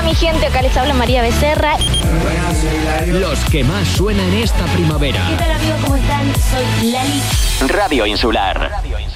mi gente, acá les habla María Becerra. Los que más suenan esta primavera. ¿Qué tal, amigos? ¿Cómo están? Soy Lali. Radio Insular.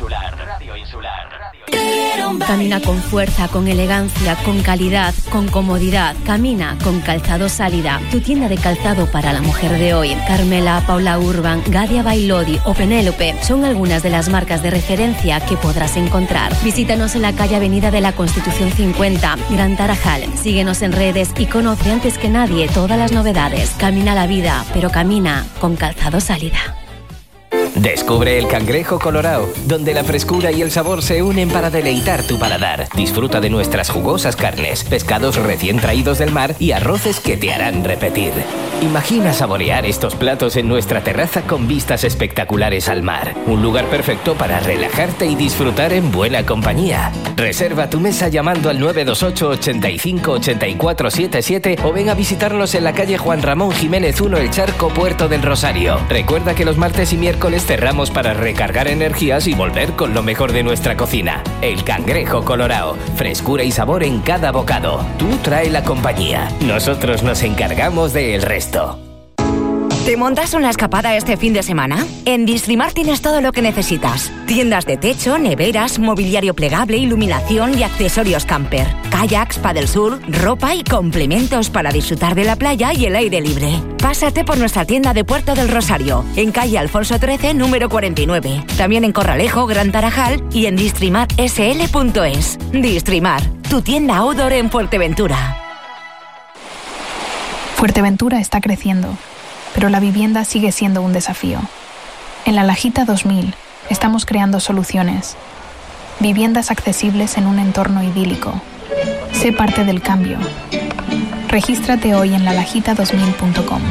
Camina con fuerza, con elegancia, con calidad, con comodidad. Camina con Calzado Sálida, tu tienda de calzado para la mujer de hoy. Carmela, Paula Urban, Gadia Bailodi o Penélope son algunas de las marcas de referencia que podrás encontrar. Visítanos en la calle Avenida de la Constitución 50, Gran Tarajal. Síguenos en redes y conoce antes que nadie todas las novedades. Camina la vida, pero camina con Calzado Sálida. Descubre el Cangrejo Colorao, donde la frescura y el sabor se unen para deleitar tu paladar. Disfruta de nuestras jugosas carnes, pescados recién traídos del mar y arroces que te harán repetir. Imagina saborear estos platos en nuestra terraza con vistas espectaculares al mar. Un lugar perfecto para relajarte y disfrutar en buena compañía. Reserva tu mesa llamando al 928 85 84 77 o ven a visitarnos en la calle Juan Ramón Jiménez 1 El Charco, Puerto del Rosario. Recuerda que los martes y miércoles cerramos para recargar energías y volver con lo mejor de nuestra cocina. El Cangrejo Colorao, frescura y sabor en cada bocado. Tú trae la compañía, nosotros nos encargamos del resto. ¿Te montas una escapada este fin de semana? En Distrimar tienes todo lo que necesitas. Tiendas de techo, neveras, mobiliario plegable, iluminación y accesorios camper. Kayaks, paddlesurf, ropa y complementos para disfrutar de la playa y el aire libre. Pásate por nuestra tienda de Puerto del Rosario, en calle Alfonso XIII, número 49. También en Corralejo, Gran Tarajal y en distrimarsl.es. Distrimar, tu tienda outdoor en Fuerteventura. Fuerteventura está creciendo, pero la vivienda sigue siendo un desafío. En La Lajita 2000 estamos creando soluciones. Viviendas accesibles en un entorno idílico. Sé parte del cambio. Regístrate hoy en lalajita2000.com.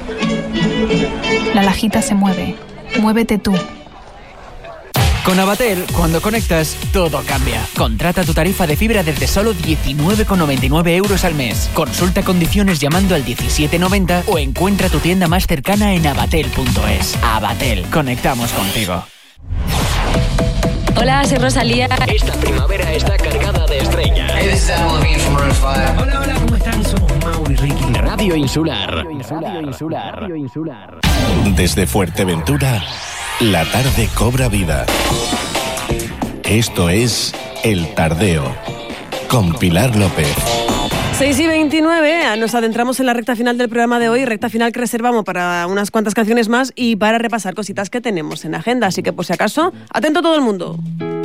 La Lajita se mueve. Muévete tú. Con Avatel, cuando conectas, todo cambia. Contrata tu tarifa de fibra desde solo 19,99 euros al mes. Consulta condiciones llamando al 1790 o encuentra tu tienda más cercana en avatel.es. Avatel, conectamos contigo. Hola, soy Rosalía. Esta primavera está cargada de estrellas. Hey, this is Adam Levine from Maroon 5. Hola, ¿cómo están? Somos Mau y Ricky. Radio Insular. Desde Fuerteventura, la tarde cobra vida. Esto es El Tardeo, con Pilar López. 6:29, nos adentramos en la recta final del programa de hoy, recta final que reservamos para unas cuantas canciones más y para repasar cositas que tenemos en agenda, así que por si acaso, atento todo el mundo.